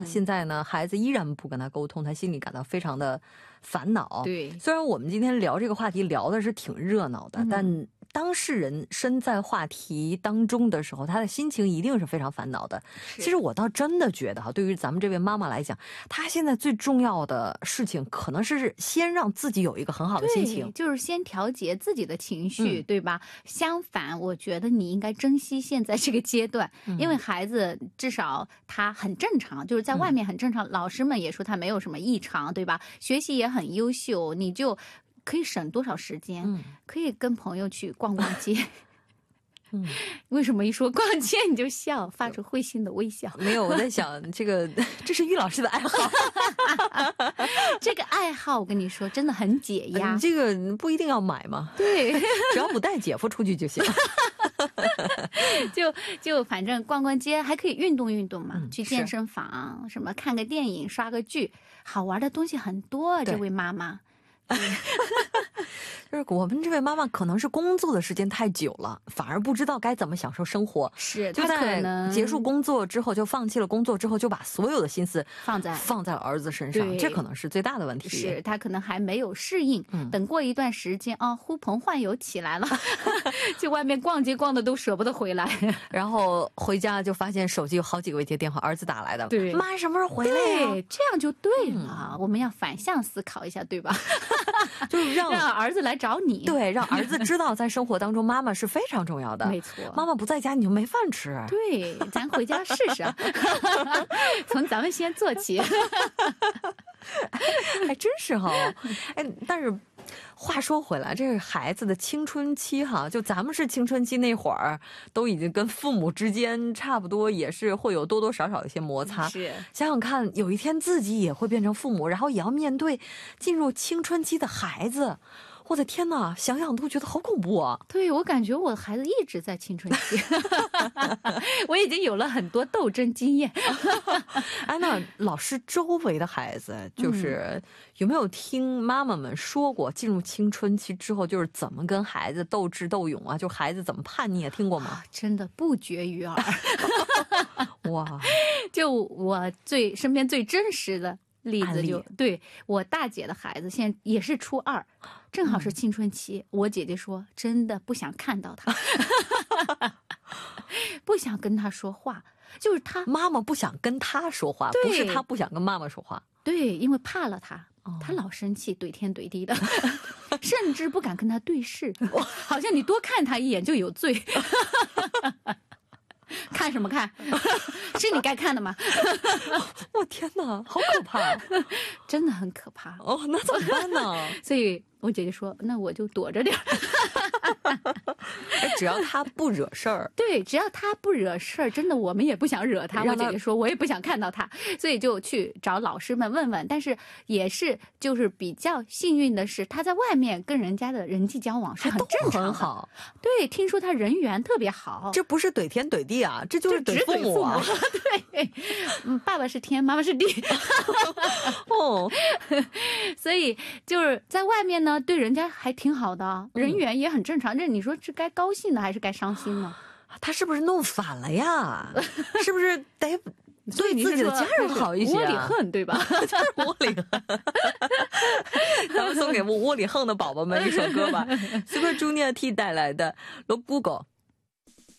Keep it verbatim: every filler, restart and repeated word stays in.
现在呢孩子依然不跟他沟通，他心里感到非常的烦恼。对，虽然我们今天聊这个话题聊的是挺热闹的，但当事人身在话题当中的时候，他的心情一定是非常烦恼的。其实我倒真的觉得哈，对于咱们这位妈妈来讲，她现在最重要的事情可能是先让自己有一个很好的心情，就是先调节自己的情绪，对吧？相反，我觉得你应该珍惜现在这个阶段，因为孩子至少他很正常，就是在外面很正常，老师们也说他没有什么异常，对吧？学习也很优秀，你就可以省多少时间，嗯、可以跟朋友去逛逛街。嗯，为什么一说逛街你就笑，发出会心的微笑？没有，我在想这个这是于老师的爱好。这个爱好我跟你说真的很解压，嗯、这个不一定要买嘛，对，只要不带姐夫出去就行。就就反正逛逛街还可以运动运动嘛，嗯、去健身房什么看个电影刷个剧，好玩的东西很多。这位妈妈就是我们这位妈妈可能是工作的时间太久了，反而不知道该怎么享受生活，是就在结束工作之后就放弃了工作之后，就把所有的心思放在放在了儿子身上，这可能是最大的问题。是他可能还没有适应，嗯、等过一段时间啊，呼朋唤友起来了，去外面逛街逛的都舍不得回来，然后回家就发现手机有好几个未接电话，儿子打来的，对，妈什么时候回来呀？对，这样就对了，嗯、我们要反向思考一下，对吧？就是让让儿子来找你，对，让儿子知道在生活当中妈妈是非常重要的。没错，妈妈不在家你就没饭吃。对，咱回家试试，从咱们先做起。还真是哈，哎，但是话说回来，这是孩子的青春期哈，就咱们是青春期那会儿，都已经跟父母之间差不多，也是会有多多少少一些摩擦。是，想想看，有一天自己也会变成父母，然后也要面对进入青春期的孩子。我的天哪，想想都觉得好恐怖啊！对，我感觉我的孩子一直在青春期，我已经有了很多斗争经验。哎，那老师周围的孩子，就是有没有听妈妈们说过，进入青春期之后，就是怎么跟孩子斗智斗勇啊？就孩子怎么叛逆啊？听过吗？啊、真的不绝于耳。哇，就我最身边最真实的例子就对我大姐的孩子现在也是初二，正好是青春期、嗯、我姐姐说真的不想看到他。不想跟他说话，就是他妈妈不想跟他说话，不是他不想跟妈妈说话。对，因为怕了他、哦、他老生气，怼天怼地的。甚至不敢跟他对视，好像你多看他一眼就有罪。看什么看？是你该看的吗？我天哪，好可怕，真的很可怕。哦，那怎么办呢？所以我姐姐说，那我就躲着点。只要他不惹事儿，对，只要他不惹事儿，真的我们也不想惹他。我姐姐说，我也不想看到他，所以就去找老师们问问。但是也是就是比较幸运的是，他在外面跟人家的人际交往是很正常的，很好。对，听说他人缘特别好。这不是怼天怼地啊，这就是怼父母啊。对，嗯，爸爸是天，妈妈是地。哦，所以就是在外面呢，对人家还挺好的，人缘也很正常。这你说是该高兴的还是该伤心呢？他是不是弄反了呀？是不是得对自己的家人好一些、啊？窝里横，对吧？就是窝里横。咱们送给窝里横的宝宝们一首歌吧，Super Junior T 带来的《Look Google》。